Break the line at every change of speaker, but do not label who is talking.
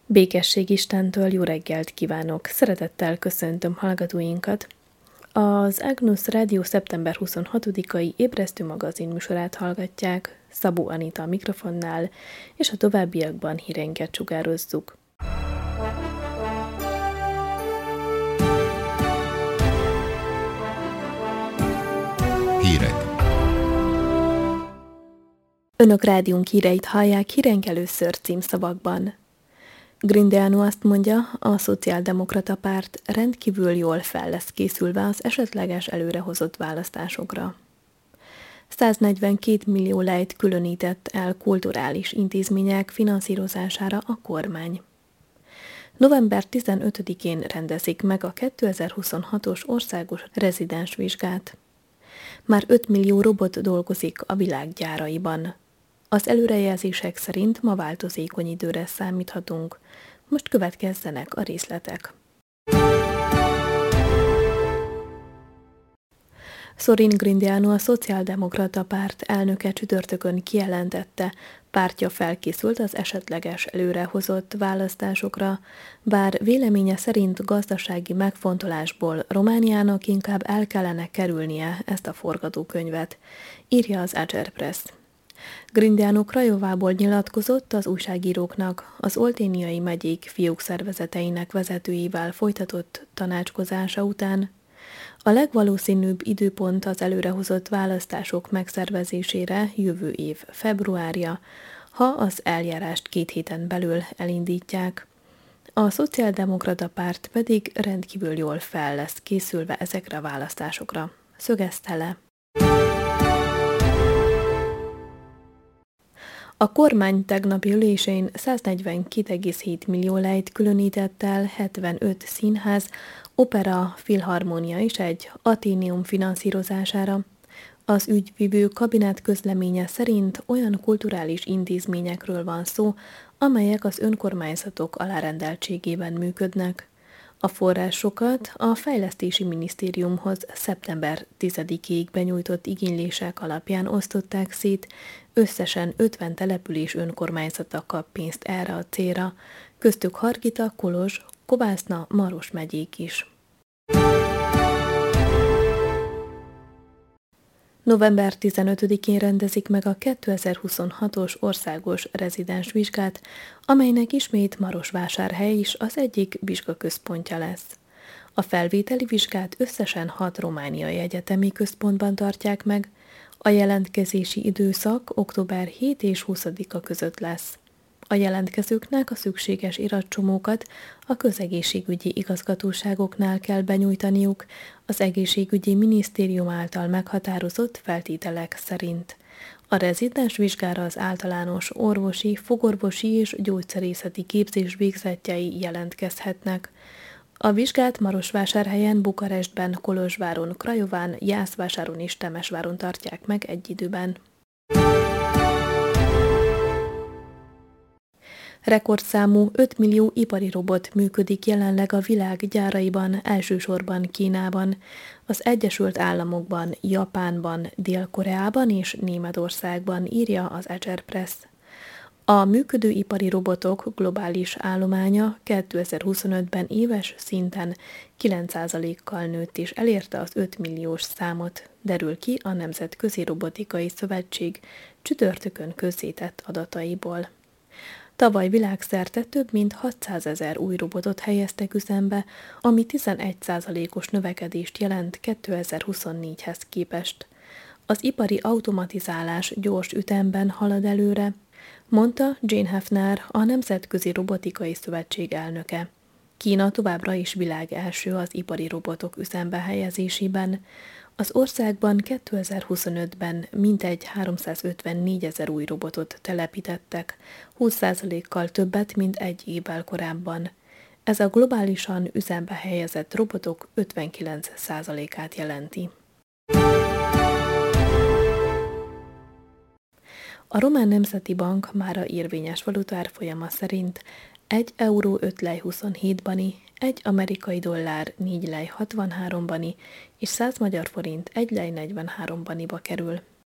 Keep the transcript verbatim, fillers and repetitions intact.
Békesség Istentől jó reggelt kívánok! Szeretettel köszöntöm hallgatóinkat! Az Agnus Rádió szeptember huszonhatodikai ébresztő magazin műsorát hallgatják, Szabó Anita a mikrofonnál, és a továbbiakban híreinket sugározzuk.
Hírek.
Önök rádiónk híreit hallják, hírenk először címszavakban. Grindeanu azt mondja, a Szociáldemokrata Párt rendkívül jól fel lesz készülve az esetleges előrehozott választásokra. száznegyvenkét millió lejt különített el kulturális intézmények finanszírozására a kormány. november tizenötödikén rendezik meg a kétezer-huszonhatos országos rezidensvizsgát. Már öt millió robot dolgozik a világ gyáraiban. Az előrejelzések szerint ma változékony időre számíthatunk. Most következzenek a részletek. Sorin Grindeanu, a Szociáldemokrata Párt elnöke csütörtökön kijelentette, pártja felkészült az esetleges előrehozott választásokra, bár véleménye szerint gazdasági megfontolásból Romániának inkább el kellene kerülnie ezt a forgatókönyvet, írja az Agerpress. Grindeanu Krajovából nyilatkozott az újságíróknak az olténiai megyék fiók szervezeteinek vezetőivel folytatott tanácskozása után. A legvalószínűbb időpont az előrehozott választások megszervezésére jövő év februárja, ha az eljárást két héten belül elindítják. A Szociáldemokrata Párt pedig rendkívül jól fel lesz készülve ezekre a választásokra, szögezte le. A kormány tegnapi ülésén száznegyvenkét egész hét millió lejt különített el hetvenöt színház, opera, filharmónia és egy aténium finanszírozására. Az ügyvivő kabinet közleménye szerint olyan kulturális intézményekről van szó, amelyek az önkormányzatok alárendeltségében működnek. A forrásokat a Fejlesztési Minisztériumhoz szeptember tizedikéig benyújtott igénylések alapján osztották szét, összesen ötven település önkormányzata kap pénzt erre a célra, köztük Hargita, Kolozs, Kovászna, Maros megyék is. november tizenötödikén rendezik meg a kétezer-huszonhatos országos rezidensvizsgát, amelynek ismét Marosvásárhely is az egyik vizsgaközpontja lesz. A felvételi vizsgát összesen hat romániai egyetemi központban tartják meg, a jelentkezési időszak október hetedike és huszadika között lesz. A jelentkezőknek a szükséges iratcsomókat a közegészségügyi igazgatóságoknál kell benyújtaniuk az egészségügyi minisztérium által meghatározott feltételek szerint. A rezidens vizsgára az általános orvosi, fogorvosi és gyógyszerészeti képzés végzettjei jelentkezhetnek. A vizsgát Marosvásárhelyen, Bukarestben, Kolozsváron, Krajován, Jászvásáron és Temesváron tartják meg egy időben. Rekordszámú öt millió ipari robot működik jelenleg a világ gyáraiban, elsősorban Kínában, az Egyesült Államokban, Japánban, Dél-Koreában és Németországban, írja az Agerpress. A működő ipari robotok globális állománya kétezer-huszonötben éves szinten kilenc százalékkal nőtt és elérte az öt milliós számot, derül ki a Nemzetközi Robotikai Szövetség csütörtökön közzétett adataiból. Tavaly világszerte több mint hatszázezer új robotot helyeztek üzembe, ami tizenegy százalékos növekedést jelent kétezer-huszonnégyhez képest. Az ipari automatizálás gyors ütemben halad előre, mondta Jane Hefner, a Nemzetközi Robotikai Szövetség elnöke. Kína továbbra is világ első az ipari robotok üzembe helyezésében. Az országban kétezer-huszonötben mintegy háromszázötvennégyezer új robotot telepítettek, húsz százalékkal többet, mint egy évvel korábban. Ez a globálisan üzembe helyezett robotok ötvenkilenc százalékát jelenti. A Román Nemzeti Bank mára érvényes valutárfolyama szerint egy euró öt lej huszonhét bani, egy amerikai dollár négy lej hatvanhárom bani és száz magyar forint egy lej negyvenhárom baniba kerül.